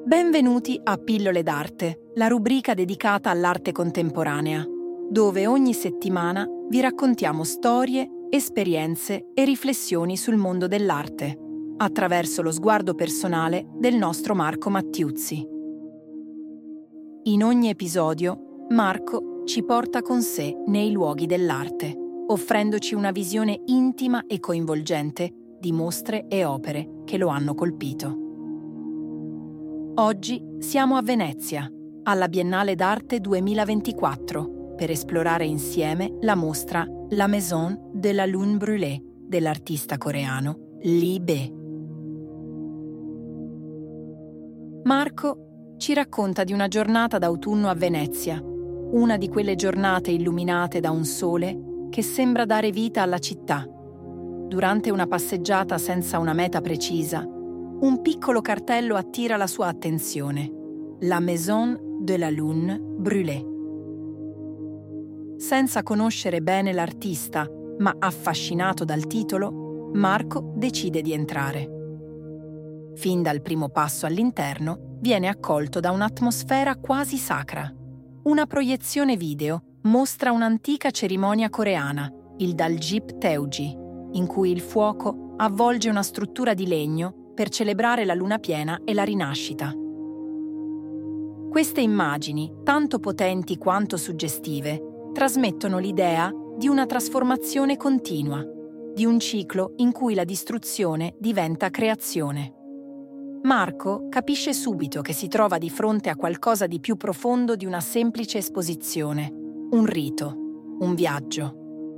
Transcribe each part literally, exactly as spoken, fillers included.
Benvenuti a Pillole d'Arte, la rubrica dedicata all'arte contemporanea, dove ogni settimana vi raccontiamo storie, esperienze e riflessioni sul mondo dell'arte, attraverso lo sguardo personale del nostro Marco Mattiuzzi. In ogni episodio, Marco ci porta con sé nei luoghi dell'arte, offrendoci una visione intima e coinvolgente di mostre e opere che lo hanno colpito. Oggi siamo a Venezia, alla Biennale d'Arte duemilaventiquattro, per esplorare insieme la mostra La Maison de la Lune Brûlée dell'artista coreano Lee Bae. Marco ci racconta di una giornata d'autunno a Venezia, una di quelle giornate illuminate da un sole che sembra dare vita alla città. Durante una passeggiata senza una meta precisa, un piccolo cartello attira la sua attenzione: La Maison de la Lune Brûlée. Senza conoscere bene l'artista, ma affascinato dal titolo, Marco decide di entrare. Fin dal primo passo all'interno, viene accolto da un'atmosfera quasi sacra. Una proiezione video mostra un'antica cerimonia coreana, il Daljip Teuji, in cui il fuoco avvolge una struttura di legno per celebrare la luna piena e la rinascita. Queste immagini, tanto potenti quanto suggestive, trasmettono l'idea di una trasformazione continua, di un ciclo in cui la distruzione diventa creazione. Marco capisce subito che si trova di fronte a qualcosa di più profondo di una semplice esposizione, un rito, un viaggio.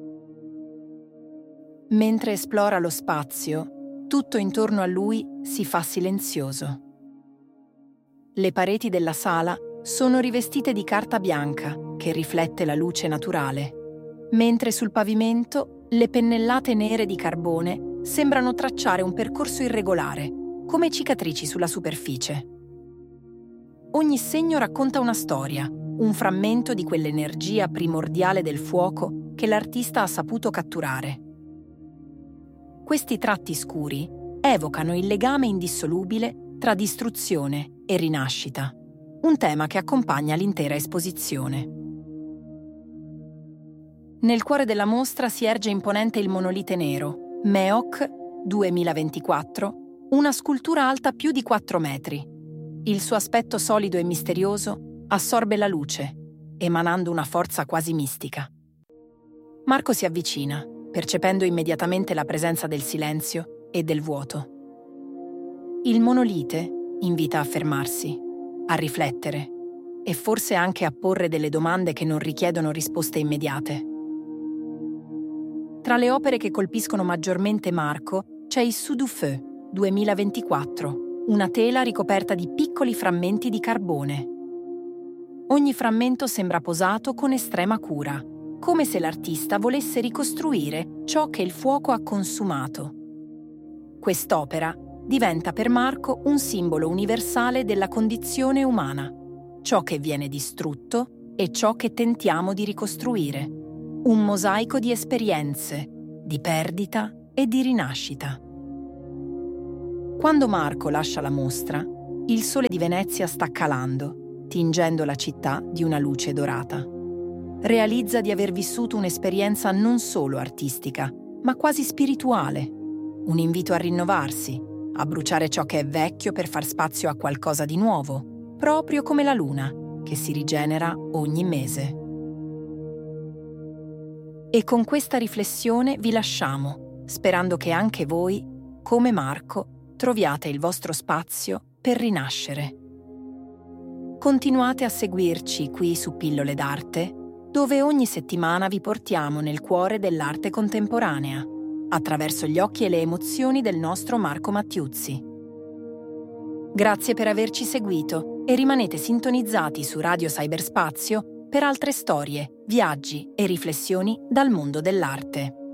Mentre esplora lo spazio, tutto intorno a lui si fa silenzioso. Le pareti della sala sono rivestite di carta bianca che riflette la luce naturale, mentre sul pavimento le pennellate nere di carbone sembrano tracciare un percorso irregolare, come cicatrici sulla superficie. Ogni segno racconta una storia, un frammento di quell'energia primordiale del fuoco che l'artista ha saputo catturare. Questi tratti scuri evocano il legame indissolubile tra distruzione e rinascita, un tema che accompagna l'intera esposizione. Nel cuore della mostra si erge imponente il monolite nero, Meok duemilaventiquattro, una scultura alta più di quattro metri. Il suo aspetto solido e misterioso assorbe la luce, emanando una forza quasi mistica. Marco si avvicina, percependo immediatamente la presenza del silenzio e del vuoto. Il monolite invita a fermarsi, a riflettere e forse anche a porre delle domande che non richiedono risposte immediate. Tra le opere che colpiscono maggiormente Marco c'è il Sous du Feu duemilaventiquattro, una tela ricoperta di piccoli frammenti di carbone. Ogni frammento sembra posato con estrema cura, come se l'artista volesse ricostruire ciò che il fuoco ha consumato. Quest'opera diventa per Marco un simbolo universale della condizione umana, ciò che viene distrutto e ciò che tentiamo di ricostruire. Un mosaico di esperienze, di perdita e di rinascita. Quando Marco lascia la mostra, il sole di Venezia sta calando, tingendo la città di una luce dorata. Realizza di aver vissuto un'esperienza non solo artistica, ma quasi spirituale. Un invito a rinnovarsi, a bruciare ciò che è vecchio per far spazio a qualcosa di nuovo, proprio come la luna, che si rigenera ogni mese. E con questa riflessione vi lasciamo, sperando che anche voi, come Marco, troviate il vostro spazio per rinascere. Continuate a seguirci qui su Pillole d'Arte, dove ogni settimana vi portiamo nel cuore dell'arte contemporanea, attraverso gli occhi e le emozioni del nostro Marco Mattiuzzi. Grazie per averci seguito e rimanete sintonizzati su Radio Cyberspazio per altre storie, viaggi e riflessioni dal mondo dell'arte.